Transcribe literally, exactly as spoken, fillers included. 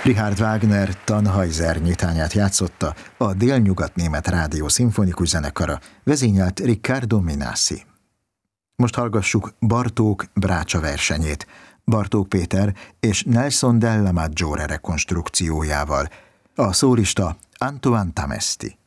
Richard Wagner Tannhäuser nyitányát játszotta a Délnyugat-német Rádió Szimfonikus Zenekara, vezényelt Riccardo Minassi. Most hallgassuk Bartók Brácsa versenyét, Bartók Péter és Nelson della Maggiore rekonstrukciójával. A szólista Antoine Tamesti.